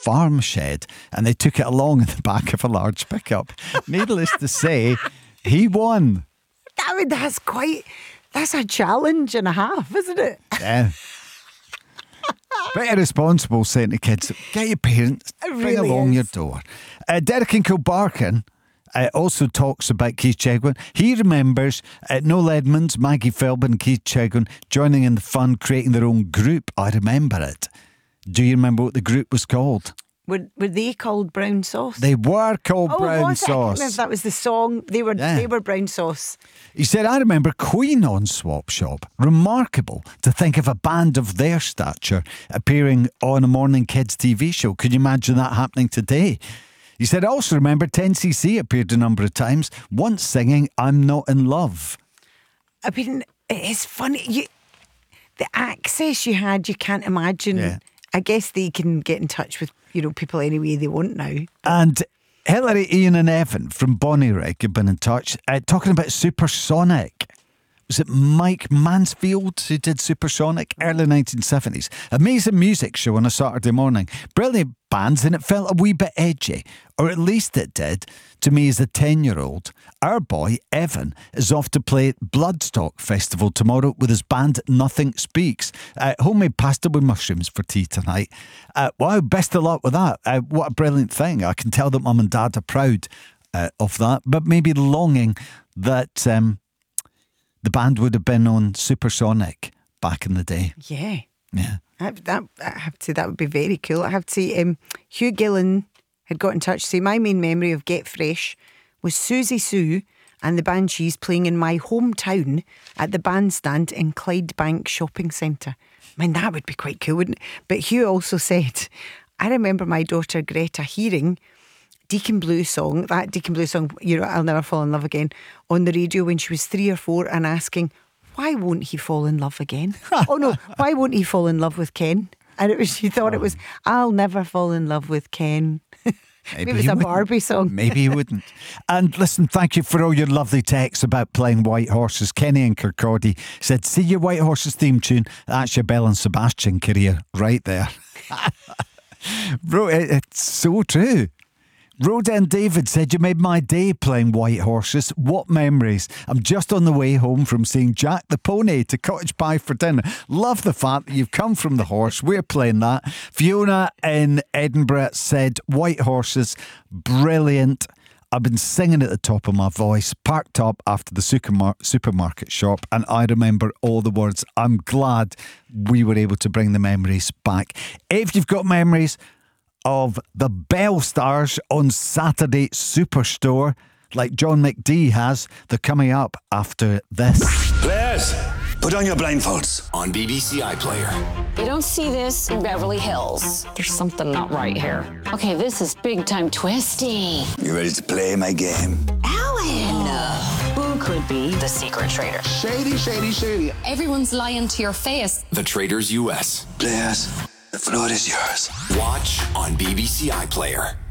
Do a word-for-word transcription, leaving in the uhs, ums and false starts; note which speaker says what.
Speaker 1: farm shed and they took it along in the back of a large pickup. Needless to say, he won.
Speaker 2: I mean, that's quite, that's a challenge and a half, isn't it?
Speaker 1: Yeah. Pretty irresponsible saying to kids, get your parents,
Speaker 2: It
Speaker 1: bring
Speaker 2: really
Speaker 1: along
Speaker 2: is.
Speaker 1: your door. Uh, Derek in Kilbarcon uh, also talks about Keith Chegwin. He remembers uh, Noel Edmonds, Maggie Philbin and Keith Chegwin joining in the fun, creating their own group. I remember it. Do you remember what the group was called?
Speaker 2: Were, were they called Brown Sauce?
Speaker 1: They were called
Speaker 2: oh,
Speaker 1: Brown
Speaker 2: was it? I can't remember
Speaker 1: Sauce.
Speaker 2: if that was the song. They were,
Speaker 1: Yeah.
Speaker 2: they were Brown Sauce.
Speaker 1: He said, I remember Queen on Swap Shop. Remarkable to think of a band of their stature appearing on a morning kids T V show. Could you imagine that happening today? He said, I also remember ten C C appeared a number of times, once singing I'm Not in Love.
Speaker 2: I mean, it's funny. You, the access you had, you can't imagine.
Speaker 1: Yeah.
Speaker 2: I guess they can get in touch with, you know, people any way they want now.
Speaker 1: And Hilary, Ian and Evan from Bonnyrigg have been in touch uh, talking about Supersonic. Was it Mike Mansfield who did Supersonic? Early nineteen seventies. Amazing music show on a Saturday morning. Brilliant bands, and it felt a wee bit edgy. Or at least it did to me as a ten-year-old. Our boy, Evan, is off to play at Bloodstock Festival tomorrow with his band Nothing Speaks. Uh, homemade pasta with mushrooms for tea tonight. Uh, wow, best of luck with that. Uh, what a brilliant thing. I can tell that mum and dad are proud uh, of that, but maybe longing that... Um, The band would have been on Supersonic back in the day.
Speaker 2: Yeah.
Speaker 1: Yeah.
Speaker 2: I, that, I have to say, that would be very cool. I have to say, um, Hugh Gillen had got in touch to say, my main memory of Get Fresh was Susie Sue and the Banshees playing in my hometown at the bandstand in Clydebank Shopping Centre. I mean, that would be quite cool, wouldn't it? But Hugh also said, I remember my daughter Greta hearing Deacon Blue song, that Deacon Blue song, you know, I'll Never Fall in Love Again, on the radio when she was three or four and asking, why won't he fall in love again? oh no, why won't he fall in love with Ken? And it was, she thought it was, I'll never fall in love with Ken. Maybe, Maybe it was
Speaker 1: he
Speaker 2: a
Speaker 1: wouldn't.
Speaker 2: Barbie song.
Speaker 1: Maybe he wouldn't. And listen, thank you for all your lovely texts about playing White Horses. Kenny and Kirkcaldy said, see your White Horses theme tune, that's your Belle and Sebastian career right there. Bro, it, it's so true. Rhoda and David said, you made my day playing White Horses. What memories. I'm just on the way home from seeing Jack the Pony to Cottage Pie for dinner. Love the fact that you've come from the horse. We're playing that. Fiona in Edinburgh said, White Horses, brilliant. I've been singing at the top of my voice, parked up after the supermar- supermarket shop, and I remember all the words. I'm glad we were able to bring the memories back. If you've got memories of the Bell Stars on Saturday Superstore, like John McD has, they're coming up after this.
Speaker 3: Players, put on your blindfolds. On B B C iPlayer.
Speaker 4: You don't see this in Beverly Hills. There's something not right here. Okay, this is big time twisty.
Speaker 3: You ready to play my game?
Speaker 4: Alan! Who could be the secret traitor?
Speaker 3: Shady, shady, shady.
Speaker 4: Everyone's lying to your face.
Speaker 5: The Traders U S.
Speaker 3: Players, the floor is yours.
Speaker 5: Watch on B B C iPlayer.